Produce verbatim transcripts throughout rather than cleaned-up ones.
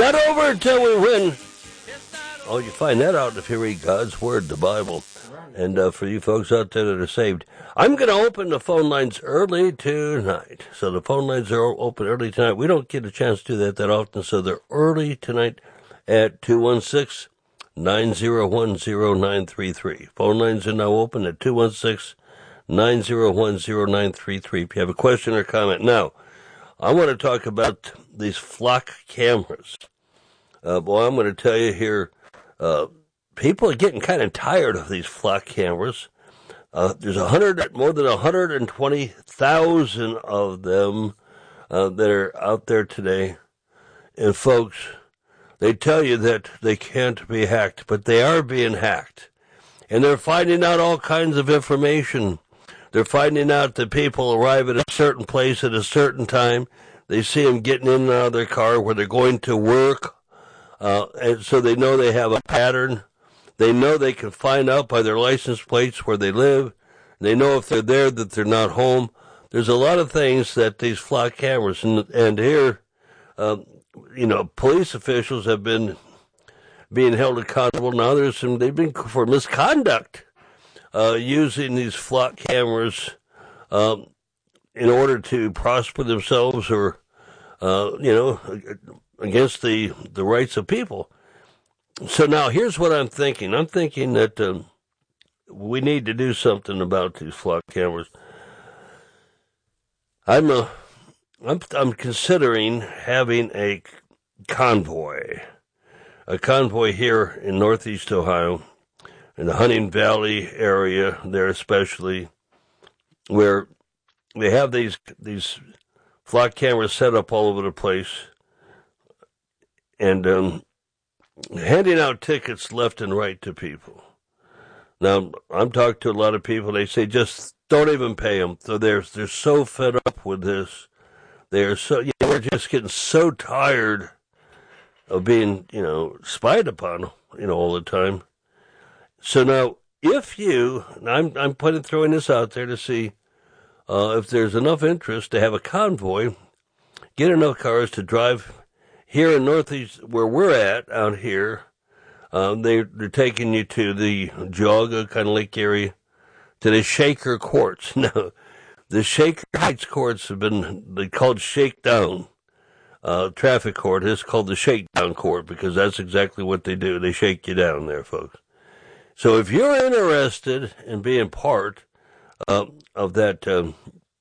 not over until we win. Oh, you find that out if you read God's Word, the Bible. And uh, for you folks out there that are saved, I'm going to open the phone lines early tonight. So the phone lines are open early tonight. We don't get a chance to do that that often, so they're early tonight at two one six, nine zero one, zero nine three three. Phone lines are now open at two one six, nine zero one, zero nine three three if you have a question or comment. Now, I want to talk about these flock cameras. Uh, boy, I'm going to tell you here, uh, people are getting kind of tired of these flock cameras. Uh, there's a hundred, more than one hundred twenty thousand of them uh, that are out there today. And folks, they tell you that they can't be hacked, but they are being hacked. And they're finding out all kinds of information. They're finding out that people arrive at a certain place at a certain time. They see them getting in and out of their car where they're going to work. Uh, and so they know they have a pattern. They know they can find out by their license plates where they live. They know if they're there that they're not home. There's a lot of things that these flock cameras, and, and here, um, you know, police officials have been being held accountable. Now there's some, they've been for misconduct, uh, using these flock cameras, um, in order to prosper themselves or, uh, you know, against the, the rights of people. So now here's what I'm thinking. I'm thinking that um, we need to do something about these flock cameras. I'm a, I'm I'm considering having a convoy, a convoy here in Northeast Ohio, in the Hunting Valley area there especially, where they have these these flock cameras set up all over the place, and um, handing out tickets left and right to people. Now, I'm talking to a lot of people, they say just don't even pay them. So they're, they're so fed up with this. They're so, you know, we're just getting so tired of being, you know, spied upon, you know, all the time. So now, if you, and I'm, I'm putting, throwing this out there to see uh, if there's enough interest to have a convoy, get enough cars to drive here in Northeast, where we're at, out here, um, they, they're taking you to the Geauga kind of lake area, to the Shaker Courts. Now, the Shaker Heights Courts have been they called Shakedown uh, Traffic Court. It's called the Shakedown Court because that's exactly what they do. They shake you down there, folks. So if you're interested in being part uh, of that um,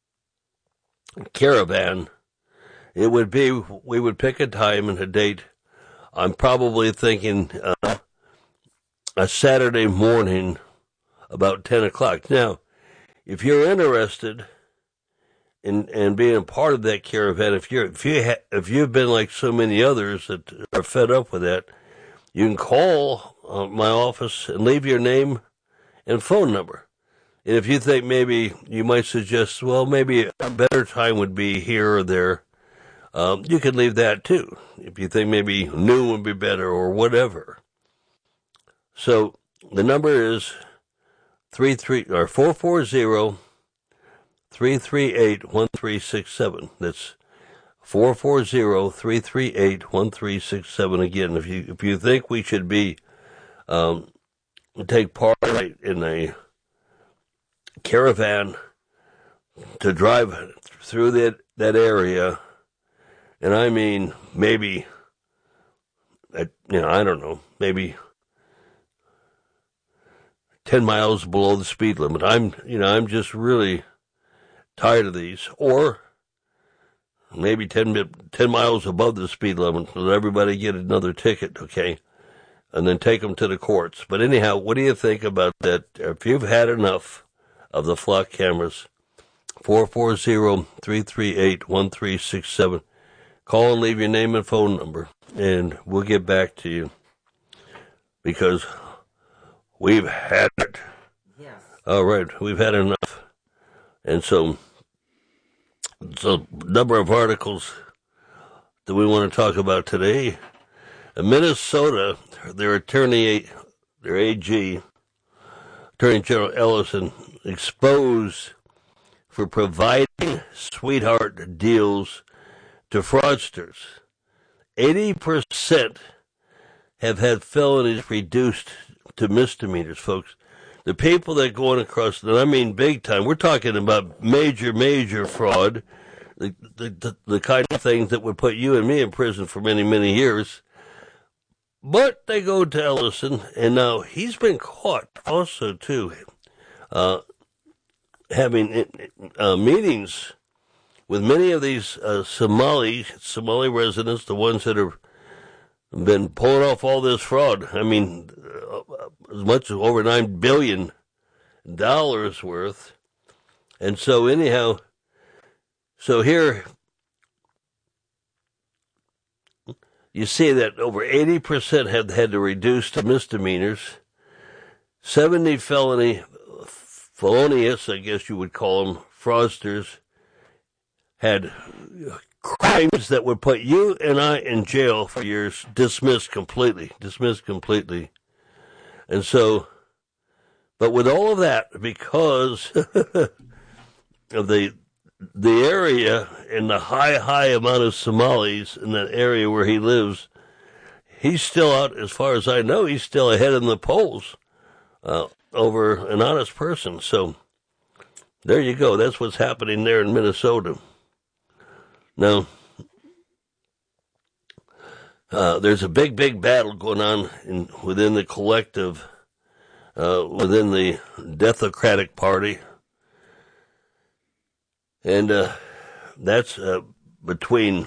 caravan, it would be, we would pick a time and a date. I'm probably thinking uh, a Saturday morning about ten o'clock. Now, if you're interested in, in being a part of that caravan, if you're, if you ha- if you've been like so many others that are fed up with that, you can call uh, my office and leave your name and phone number. And if you think maybe you might suggest, well, maybe a better time would be here or there, Um, you can leave that too, if you think maybe noon would be better or whatever. So the number is three three or four four zero, three three eight, one three six seven. That's four four zero, three three eight, one three six seven. Again, if you if you think we should be um, take part in a caravan to drive through that that area. And I mean, maybe, you know, I don't know, maybe ten miles below the speed limit. I'm, you know, I'm just really tired of these. Or maybe ten, ten miles above the speed limit, let everybody get another ticket, okay? And then take them to the courts. But anyhow, what do you think about that? If you've had enough of the flock cameras, four four zero, three three eight, one three six seven. Call and leave your name and phone number, and we'll get back to you, because we've had it. Yes. All right, we've had enough. And so, so number of articles that we want to talk about today. In Minnesota, their attorney, their A G, Attorney General Ellison, exposed for providing sweetheart deals to fraudsters. eighty percent have had felonies reduced to misdemeanors, folks. The people that go on across, and I mean big time, we're talking about major, major fraud, the, the, the, the kind of things that would put you and me in prison for many, many years. But they go to Ellison, and now he's been caught also, too, uh, having uh, meetings with many of these uh, Somali Somali residents, the ones that have been pulling off all this fraud. I mean, uh, as much as over nine billion dollars worth. And so anyhow, so here you see that over eighty percent have had to reduce to misdemeanors, seventy felony, felonious, I guess you would call them, fraudsters, had crimes that would put you and I in jail for years dismissed completely, dismissed completely. And so, but with all of that, because of the the area and the high, high amount of Somalis in that area where he lives, he's still out, as far as I know, he's still ahead in the polls uh, over an honest person. So there you go. That's what's happening there in Minnesota. Now, uh, there's a big, big battle going on in, within the collective, uh, within the Democratic Party. And uh, that's uh, between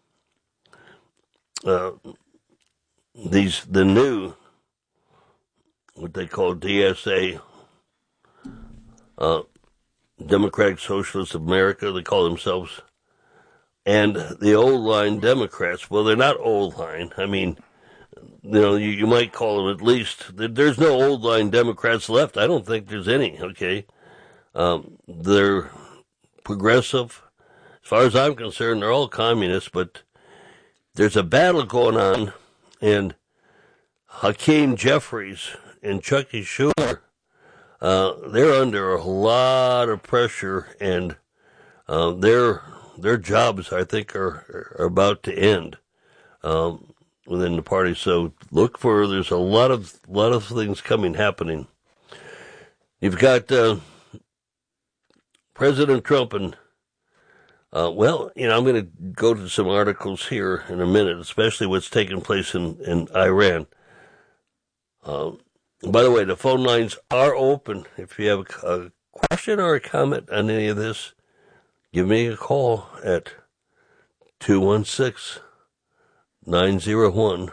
uh, these the new, what they call D S A, uh, Democratic Socialists of America, they call themselves, and the old line Democrats. Well, they're not old line. I mean, you know, you, you might call them at least. There's no old line Democrats left. I don't think there's any, okay? Um, they're progressive. As far as I'm concerned, they're all communists, but there's a battle going on, and Hakeem Jeffries and Chucky Schumer, uh, they're under a lot of pressure, and uh, their their jobs, I think, are, are about to end um, within the party. So look for, there's a lot of lot of things coming, happening. You've got uh, President Trump and, uh, well, you know, I'm going to go to some articles here in a minute, especially what's taking place in, in Iran. Uh, by the way, the phone lines are open. If you have a, a question or a comment on any of this, give me a call at two one six, nine zero one,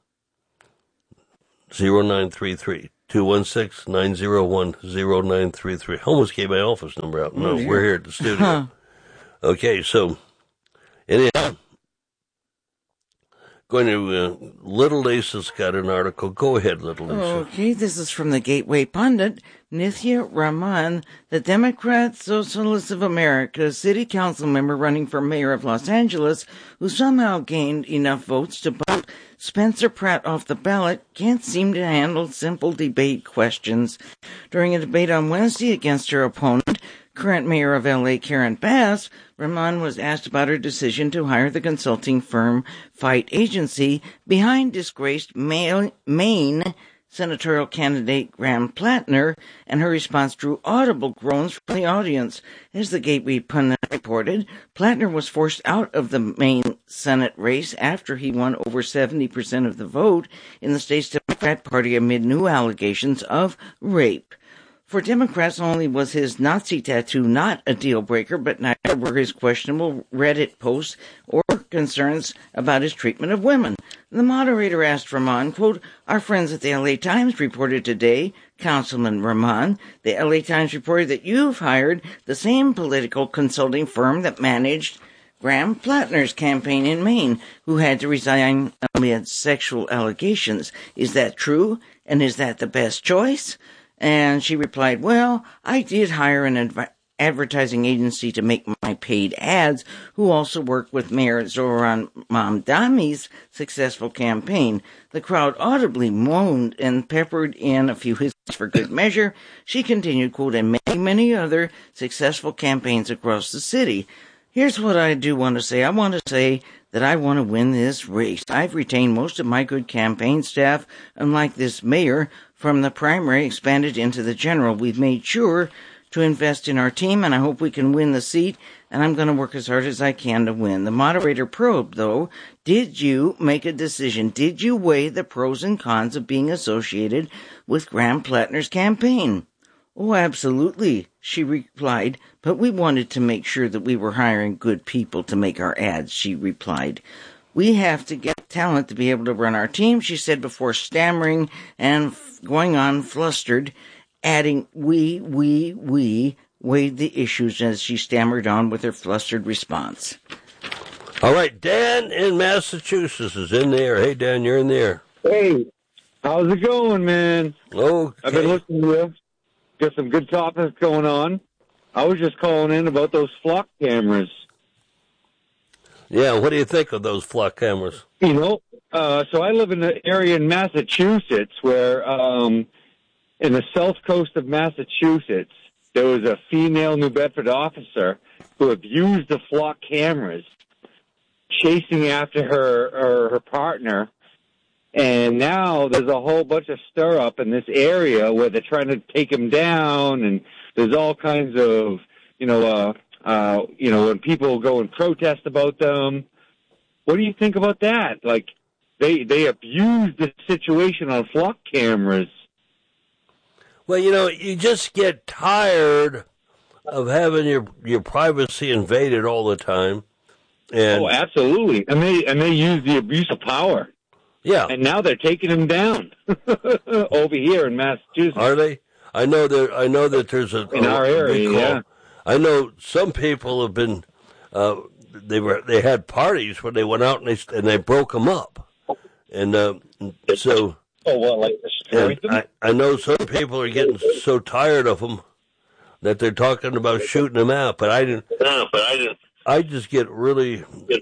zero nine three three. two one six, nine zero one, zero nine three three. I almost gave my office number out. No, we're here at the studio. Huh. Okay, so, anyhow, going to, uh, Little Lisa's got an article. Go ahead, Little Lisa. Okay, this is from the Gateway Pundit. Nithya Raman, the Democrat Socialists of America city council member running for mayor of Los Angeles, who somehow gained enough votes to vote Spencer Pratt off the ballot, can't seem to handle simple debate questions. During a debate on Wednesday against her opponent, current mayor of L A, Karen Bass, Raman was asked about her decision to hire the consulting firm Fight Agency behind disgraced Maine senatorial candidate Graham Plattner, and her response drew audible groans from the audience. As the Gateway Pundit reported, Plattner was forced out of the Maine Senate race after he won over seventy percent of the vote in the state's Democrat Party amid new allegations of rape. For Democrats, only was his Nazi tattoo not a deal breaker, but neither were his questionable Reddit posts or concerns about his treatment of women. The moderator asked Raman, quote, "Our friends at the L A Times reported today, Councilman Raman, the L A Times reported that you've hired the same political consulting firm that managed Graham Plattner's campaign in Maine, who had to resign amid sexual allegations. Is that true? And is that the best choice?" And she replied, "Well, I did hire an adv- advertising agency to make my paid ads, who also worked with Mayor Zoran Mamdani's successful campaign." The crowd audibly moaned and peppered in a few hits for good measure. She continued, quote, "and many, many other successful campaigns across the city." Here's what I do want to say. I want to say that I want to win this race. I've retained most of my good campaign staff, unlike this mayor, from the primary expanded into the general. We've made sure to invest in our team, and I hope we can win the seat, and I'm going to work as hard as I can to win. The moderator probed, though, did you make a decision? Did you weigh the pros and cons of being associated with Graham Plattner's campaign? Oh, absolutely, she replied, but we wanted to make sure that we were hiring good people to make our ads, she replied. We have to get talent to be able to run our team, she said before stammering and f- going on flustered, adding, we, we, we, weighed the issues as she stammered on with her flustered response. All right, Dan in Massachusetts is in there. Hey, Dan, you're in there. Hey, how's it going, man? Okay. I've been listening to you. Got some good topics going on. I was just calling in about those flock cameras. Yeah, what do you think of those flock cameras? You know, uh, so I live in an area in Massachusetts where, um, in the south coast of Massachusetts, there was a female New Bedford officer who abused the flock cameras, chasing after her or her partner. And now there's a whole bunch of stir up in this area where they're trying to take him down, and there's all kinds of, you know, uh, uh, you know, when people go and protest about them. What do you think about that? Like, they they abuse the situation on flock cameras. Well, you know, you just get tired of having your your privacy invaded all the time. And oh, absolutely, and they and they use the abuse of power. Yeah. And now they're taking him down over here in Massachusetts. Are they? I know that I know that there's a in a our area. recall. Yeah. I know some people have been. Uh, they were they had parties where they went out and they and they broke them up, and uh, so. Oh well, like destroyed them. I, I know some people are getting so tired of them that they're talking about shooting them out. But I didn't. No, but I didn't. I just get really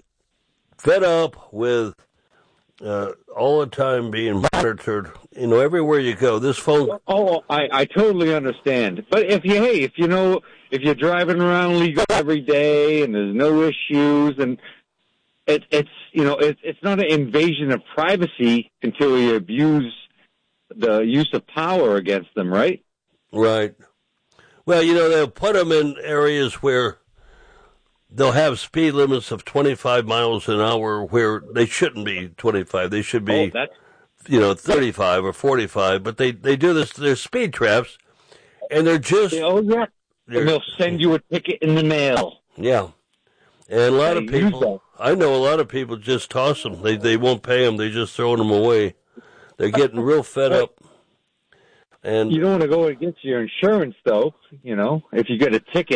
fed up with. Uh, all the time being monitored, you know, everywhere you go. This phone. Oh, I, I totally understand. But if you, hey, if you know, if you're driving around legal every day and there's no issues, and it, it's, you know, it, it's not an invasion of privacy until you abuse the use of power against them, right? Right. Well, you know, they'll put them in areas where they'll have speed limits of twenty-five miles an hour where they shouldn't be twenty-five. They should be, oh, that's... you know, thirty-five or forty-five. But they, they do this, they're speed traps, and they're just... Oh, yeah. And they'll send you a ticket in the mail. Yeah. And a lot they of people, I know a lot of people just toss them. They, they won't pay them. They just throw them away. They're getting real fed up. And you don't want to go against your insurance, though, you know, if you get a ticket.